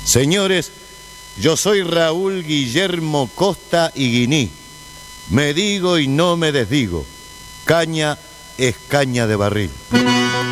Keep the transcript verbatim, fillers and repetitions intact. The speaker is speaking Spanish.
Señores, yo soy Raúl Guillermo Costa Higuiní. Me digo y no me desdigo. Caña es caña de barril.